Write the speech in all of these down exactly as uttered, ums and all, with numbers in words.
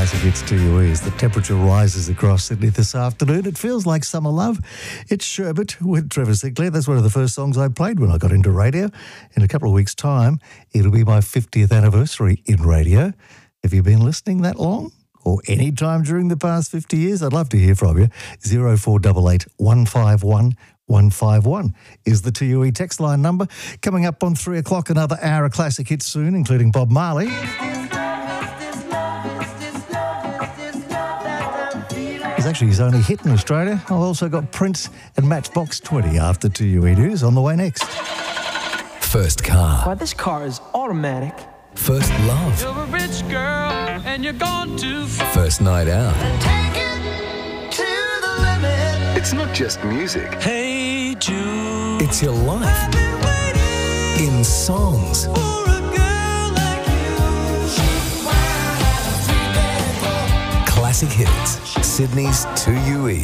classic hits to you as the temperature rises across Sydney this afternoon. It feels like summer love. It's Sherbet with Trevor Sinclair. That's one of the first songs I played when I got into radio. In a couple of weeks' time, it'll be my fiftieth anniversary in radio. Have you been listening that long? Or any time during the past fifty years? I'd love to hear from you. zero four eight eight, one five one, one five one is the T U E text line number. Coming up on three o'clock, another hour of classic hits soon, including Bob Marley. It's actually his only hit in Australia. I've also got Prince and Matchbox twenty after T U E News on the way next. First car. Why, this car is automatic. First love. You're a rich girl and you're gone too far. First night out. Take it to the limit. It's not just music. Hey Jude, it's your life. I've been waiting in songs. for a girl like you. Classic hits. Sydney's two U E.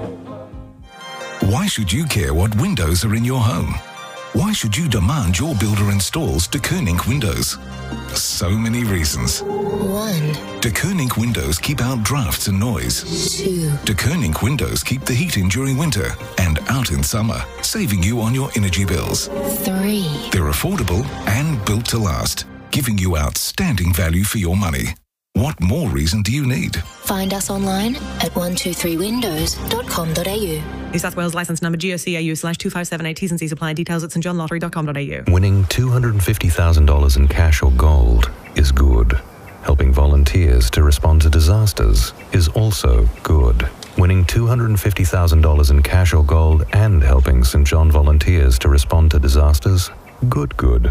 Why should you care what windows are in your home? Why should you demand your builder installs De Koning windows? So many reasons. One. De Koning windows keep out drafts and noise. Two. De Koning windows keep the heat in during winter and out in summer, saving you on your energy bills. Three. They're affordable and built to last, giving you outstanding value for your money. What more reason do you need? Find us online at one two three windows dot com dot a u. New South Wales licence number G O C A U slash two five seven eight. T's and C's apply. Details at st john lottery dot com dot a u. Winning two hundred fifty thousand dollars in cash or gold is good. Helping volunteers to respond to disasters is also good. Winning two hundred fifty thousand dollars in cash or gold and helping St John volunteers to respond to disasters, good, good.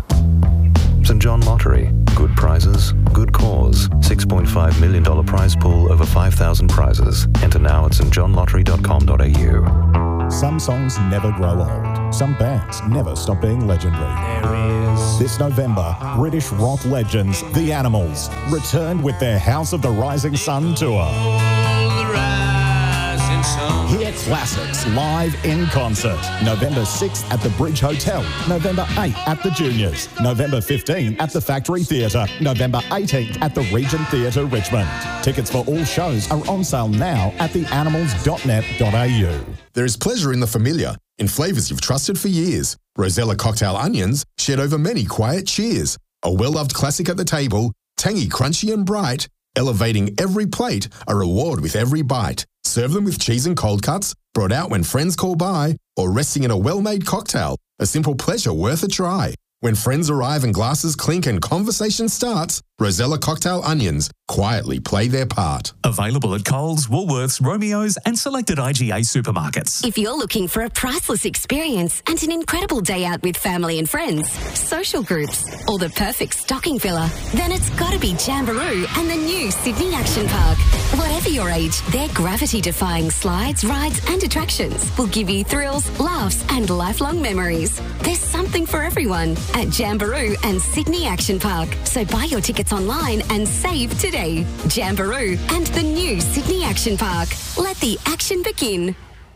St John Lottery. Good prizes, good cause. six point five million dollars prize pool, over five thousand prizes. Enter now at st john lottery dot com dot a u. Some songs never grow old. Some bands never stop being legendary. There is. This November, British rock legends, The Animals, returned with their House of the Rising Sun tour. All the rising sun. Hear classics live in concert. November sixth at the Bridge Hotel. November eighth at the Juniors. November fifteenth at the Factory Theatre. November eighteenth at the Regent Theatre, Richmond. Tickets for all shows are on sale now at the animals dot net dot a u. There is pleasure in the familiar, in flavours you've trusted for years. Rosella Cocktail Onions shed over many quiet cheers. A well-loved classic at the table, tangy, crunchy and bright, elevating every plate, a reward with every bite. Serve them with cheese and cold cuts, brought out when friends call by, or resting in a well-made cocktail, a simple pleasure worth a try. When friends arrive and glasses clink and conversation starts, Rosella Cocktail Onions quietly play their part. Available at Coles, Woolworths, Romeo's and selected I G A supermarkets. If you're looking for a priceless experience and an incredible day out with family and friends, social groups, or the perfect stocking filler, then it's got to be Jamboree and the new Sydney Action Park. Whatever your age, their gravity-defying slides, rides and attractions will give you thrills, laughs and lifelong memories. There's something for everyone at Jamboree and Sydney Action Park. So buy your tickets online and save today. Jamboree and the new Sydney Action Park. Let the action begin.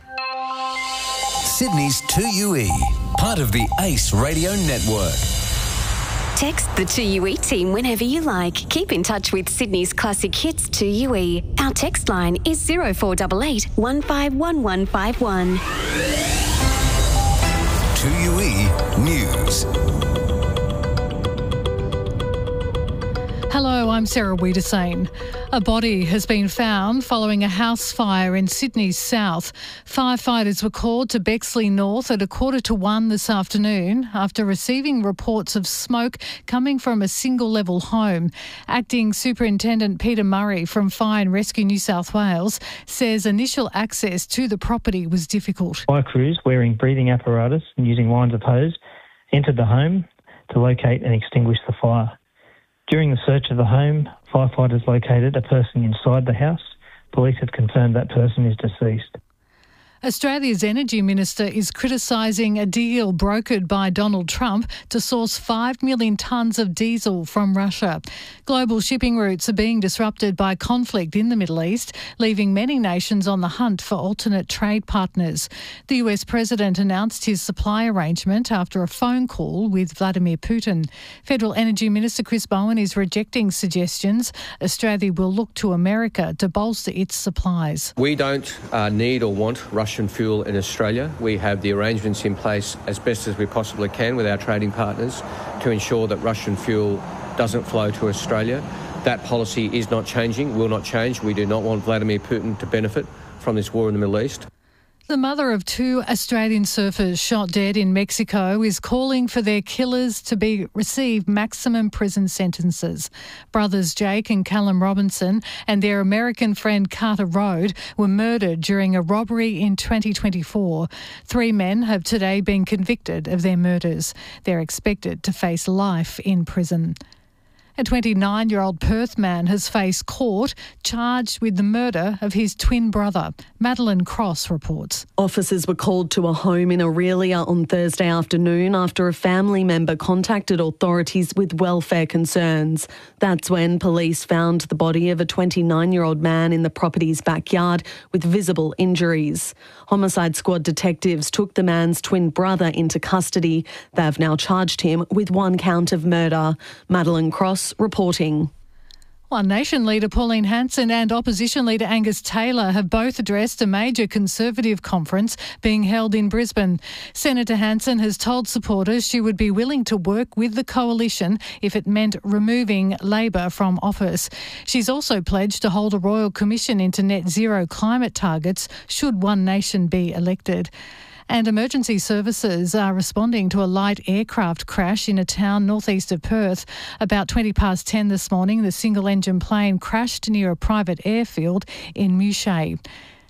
Sydney's two U E, part of the Ace Radio Network. Text the two U E team whenever you like. Keep in touch with Sydney's classic hits two U E. Our text line is zero four eight eight, one five one, one five one. two U E News. Hello, I'm Sarah Wiedersane. A body has been found following a house fire in Sydney's south. Firefighters were called to Bexley North at a quarter to one this afternoon after receiving reports of smoke coming from a single-level home. Acting Superintendent Peter Murray from Fire and Rescue New South Wales says initial access to the property was difficult. Fire crews wearing breathing apparatus and using lines of hose entered the home to locate and extinguish the fire. During the search of the home, firefighters located a person inside the house. Police have confirmed that person is deceased. Australia's Energy Minister is criticising a deal brokered by Donald Trump to source five million tonnes of diesel from Russia. Global shipping routes are being disrupted by conflict in the Middle East, leaving many nations on the hunt for alternate trade partners. The U S President announced his supply arrangement after a phone call with Vladimir Putin. Federal Energy Minister Chris Bowen is rejecting suggestions Australia will look to America to bolster its supplies. We don't uh, need or want Russian fuel in Australia. We have the arrangements in place as best as we possibly can with our trading partners to ensure that Russian fuel doesn't flow to Australia. That policy is not changing, will not change. We do not want Vladimir Putin to benefit from this war in the Middle East. The mother of two Australian surfers shot dead in Mexico is calling for their killers to be receive maximum prison sentences. Brothers Jake and Callum Robinson and their American friend Carter Rode were murdered during a robbery in twenty twenty-four. Three men have today been convicted of their murders. They're expected to face life in prison. A twenty-nine-year-old Perth man has faced court charged with the murder of his twin brother. Madeline Cross reports. Officers were called to a home in Aurelia on Thursday afternoon after a family member contacted authorities with welfare concerns. That's when police found the body of a twenty-nine-year-old man in the property's backyard with visible injuries. Homicide Squad detectives took the man's twin brother into custody. They've now charged him with one count of murder. Madeline Cross reporting. One Nation leader Pauline Hanson and opposition leader Angus Taylor have both addressed a major Conservative conference being held in Brisbane. Senator Hanson has told supporters she would be willing to work with the coalition if it meant removing Labor from office. She's also pledged to hold a royal commission into net zero climate targets should One Nation be elected. And emergency services are responding to a light aircraft crash in a town northeast of Perth. About twenty past ten this morning, the single-engine plane crashed near a private airfield in Mouchet.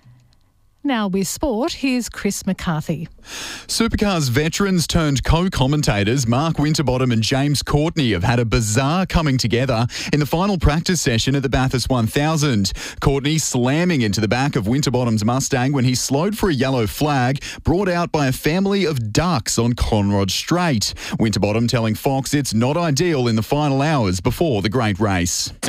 Now with sport, here's Chris McCarthy. Supercars veterans turned co-commentators Mark Winterbottom and James Courtney have had a bizarre coming together in the final practice session at the Bathurst one thousand. Courtney slamming into the back of Winterbottom's Mustang when he slowed for a yellow flag brought out by a family of ducks on Conrod Straight. Winterbottom telling Fox it's not ideal in the final hours before the great race.